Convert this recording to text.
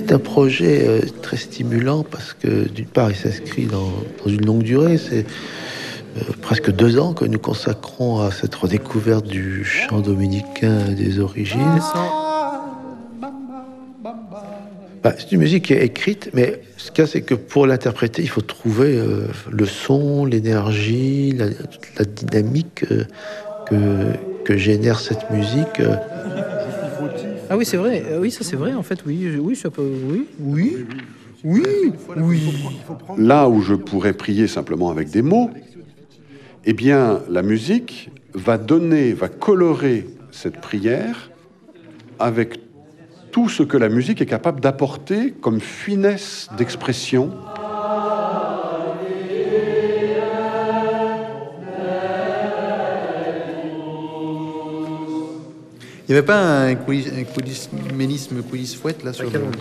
C'est un projet très stimulant parce que d'une part, il s'inscrit dans une longue durée. C'est presque 2 ans que nous consacrons à cette redécouverte du chant dominicain des origines. C'est une musique qui est écrite, mais ce qu'il y a, c'est que pour l'interpréter, il faut trouver le son, l'énergie, toute la dynamique que génère cette musique. Ah oui, c'est vrai. Oui, ça c'est vrai en fait. Oui, oui, ça peut. Oui, oui, oui, oui. Là où je pourrais prier simplement avec des mots, eh bien, la musique va colorer cette prière avec tout ce que la musique est capable d'apporter comme finesse d'expression. Il n'y avait pas un coulisménisme, coulis-fouette là sur le...